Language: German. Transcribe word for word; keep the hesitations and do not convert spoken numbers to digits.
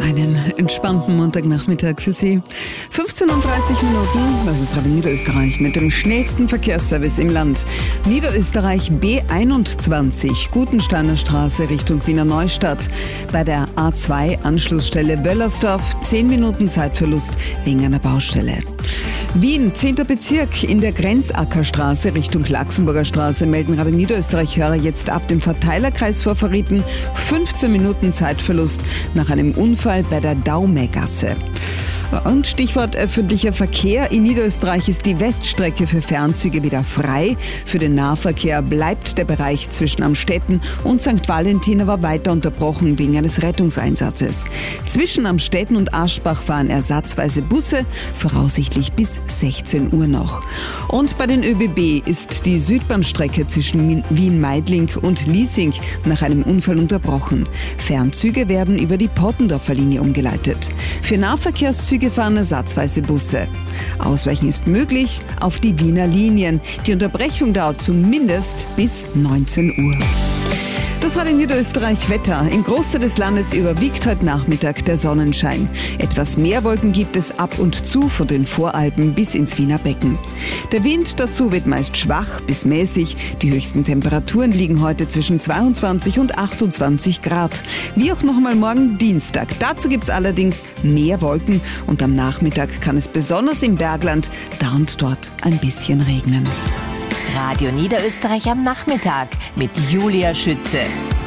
Einen entspannten Montagnachmittag für Sie. fünfzehn Uhr dreißig Minuten, das ist Radio Niederösterreich mit dem schnellsten Verkehrsservice im Land. Niederösterreich B einundzwanzig, Gutensteiner Straße Richtung Wiener Neustadt. Bei der A zwei Anschlussstelle Wöllersdorf zehn Minuten Zeitverlust wegen einer Baustelle. Wien, zehnter Bezirk, in der Grenzackerstraße Richtung Laxenburger Straße melden Radio Niederösterreich-Hörer jetzt ab dem Verteilerkreis vor Fahriten fünfzehn Minuten Zeitverlust nach einem Unfall bei der Daumegasse. Und Stichwort öffentlicher Verkehr. In Niederösterreich ist die Weststrecke für Fernzüge wieder frei. Für den Nahverkehr bleibt der Bereich zwischen Amstetten und Sankt Valentin aber weiter unterbrochen wegen eines Rettungseinsatzes. Zwischen Amstetten und Aschbach fahren ersatzweise Busse, voraussichtlich bis sechzehn Uhr noch. Und bei den ÖBB ist die Südbahnstrecke zwischen Wien-Meidling und Liesing nach einem Unfall unterbrochen. Fernzüge werden über die Pottendorfer Linie umgeleitet. Für Nahverkehrszüge fahren ersatzweise Busse. Ausweichen ist möglich auf die Wiener Linien. Die Unterbrechung dauert zumindest bis neunzehn Uhr. Das war in Niederösterreich Wetter. Im Großteil des Landes überwiegt heute Nachmittag der Sonnenschein. Etwas mehr Wolken gibt es ab und zu von den Voralpen bis ins Wiener Becken. Der Wind dazu wird meist schwach bis mäßig. Die höchsten Temperaturen liegen heute zwischen zweiundzwanzig und achtundzwanzig Grad. Wie auch nochmal morgen Dienstag. Dazu gibt es allerdings mehr Wolken und am Nachmittag kann es besonders im Bergland da und dort ein bisschen regnen. Radio Niederösterreich am Nachmittag mit Julia Schütze.